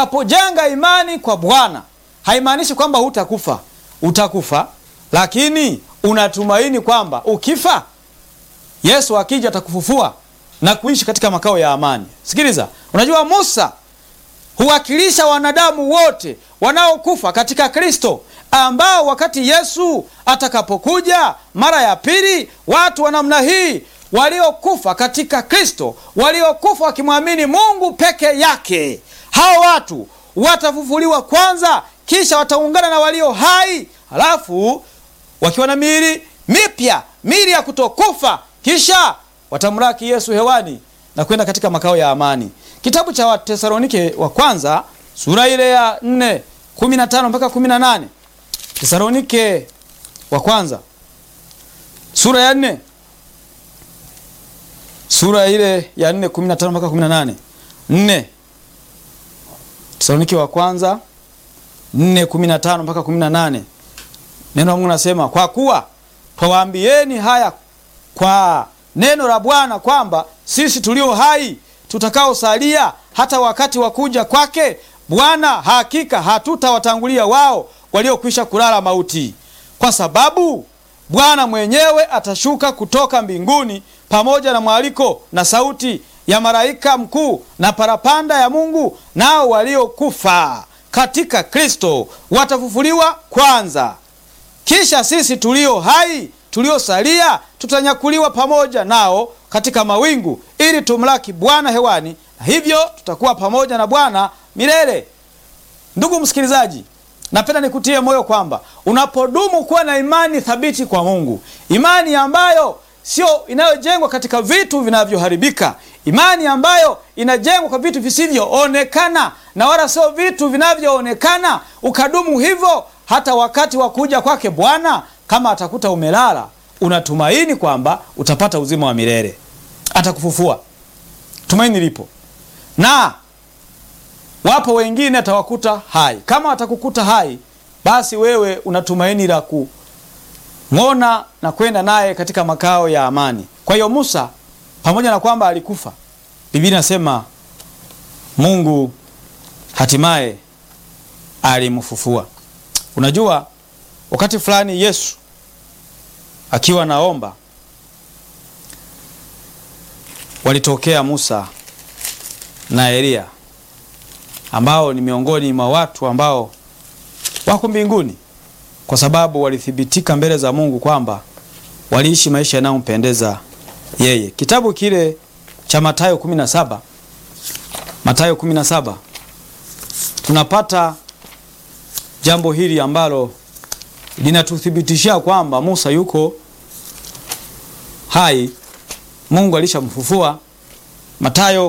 Unapojenga imani kwa Bwana, haimaanishi kwamba hutakufa. Utakufa, lakini unatumaini kwamba ukifa, Yesu akija atakufufua na kuishi katika makao ya amani. Sikiliza, unajua Musa huwakilisha wanadamu wote wanaokufa katika Kristo, ambao wakati Yesu atakapokuja mara ya pili, watu wa namna hii waliokufa katika Kristo, waliokufa wakimwamini Mungu peke yake, hao watu watafufuliwa kwanza, kisha wataungana na walio hai, halafu wakiwa na miili mipya, miili ya kutokufa, kisha watamlaki Yesu hewani na kwenda katika makao ya amani. Kitabu cha Wathesalonike wa kwanza sura ile ya 4:15 mpaka 18. Thesalonike wa kwanza sura ya 4, sura ile ya 4:15 mpaka 18. 4 Thesalonike wa kwanza 4:15 mpaka 18. Neno la Mungu nasema, kwa kuwa twawaambieni haya kwa neno la Bwana, kwamba sisi tulio hai tutakaosalia hata wakati wa kuja kwake Bwana, hakika hatutawatangulia wao waliokwisha kulala mauti. Kwa sababu Bwana mwenyewe atashuka kutoka mbinguni pamoja na mwaliko na sauti ya malaika mkuu na parapanda ya Mungu, nao waliokufa katika Kristo watafufuliwa kwanza. Kisha sisi tulio hai tuliosalia tutanyakuliwa pamoja nao katika mawingu, ili tumlaki Bwana hewani, na hivyo tutakuwa pamoja na Bwana milele. Ndugu msikilizaji, napenda nikutie moyo kwamba unapodumu kuwa na imani thabiti kwa Mungu, imani ambayo sio inayojengwa katika vitu vinavyoharibika, imani ambayo inajengwa kwa vitu visivyoonekana na wala sio vitu vinavyoonekana, ukadumu hivyo hata wakati wa kuja kwake Bwana, kama atakuta umelala, unatumaini kwamba utapata uzima wa milele. Atakufufua. Tumaini lipo. Na wapo wengine atawakuta hai. Kama atakukuta hai, basi wewe unatumaini la kumwona na kwenda naye katika makao ya amani. Kwa hiyo Musa, pamoja na kwamba alikufa, Biblia inasema Mungu hatimaye alimfufua. Unajua, wakati fulani Yesu akiwa naomba, walitokea Musa na Elia, ambao ni miongoni mwa watu ambao wako mbinguni, kwa sababu walithibitika mbele za Mungu kwamba waliishi maisha yanayompendeza yeye. Kitabu kile cha Mathayo 17, Mathayo 17, tunapata jambo hili ambalo linatuthibitishia kwamba Musa yuko hai, Mungu alishamfufua. Mathayo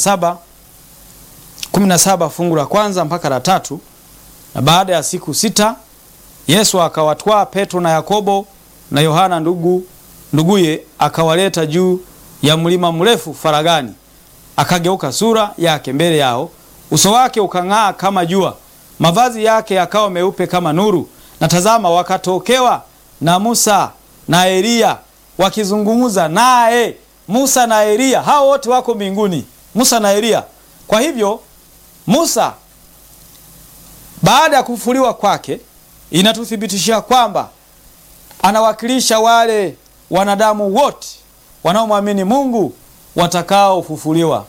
17 fungu la kwanza mpaka la 3. Na baada ya siku 6 Yesu akawatwaa Petro na Yakobo na Yohana nduguye, akawaleta juu ya mlima mrefu faragani. Akageuka sura yake mbele yao, uso wake ukang'aa kama jua, mavazi yake yakawa meupe kama nuru. Na tazama, wakatokewa na Musa na Elia wakizungumza naye. Musa na Elia, hao wote wako mbinguni, Musa na Elia. Kwa hivyo Musa, baada ya kufufuliwa kwake, inatuthibitishia kwamba anawakilisha wale wanadamu wote wanaomwamini Mungu watakaofufuliwa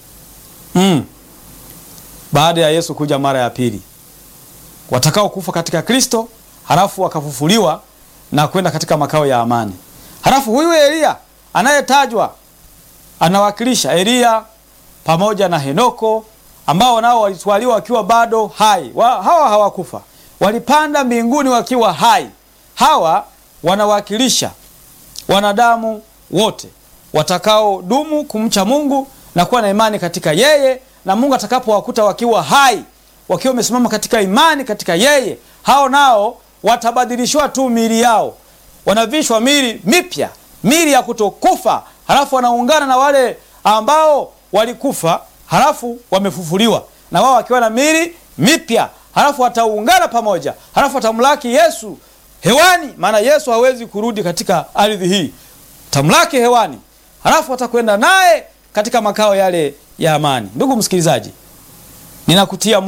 baada ya Yesu kuja mara ya pili, watakao kufa katika Kristo, halafu wakafufuliwa na kwenda katika makao ya amani. Halafu huyu Elia anayetajwa anawakilisha Elia pamoja na Henoko, ambao nao walitwaliwa wakiwa bado hai. Hawa hawakufa, walipanda mbinguni wakiwa hai. Hawa wanawakilisha wanadamu wote watakao dumu kumcha Mungu na kuwa na imani katika yeye, na Mungu atakapowakuta wakiwa hai, wakiwa wamesimama katika imani katika yeye, hao nao watabadilishwa tu miili yao, wanavishwa miili mipya, miili ya kutokufa, halafu wanaungana na wale ambao walikufa, halafu wamefufuliwa, na wao wakiwa na miili mipya, halafu wataungana pamoja, halafu watamlaki Yesu hewani, maana Yesu hawezi kurudi katika ardhi hii. Tamlaki hewani, halafu watakwenda naye katika makao yale ya amani. Ndugu msikilizaji, ninakutia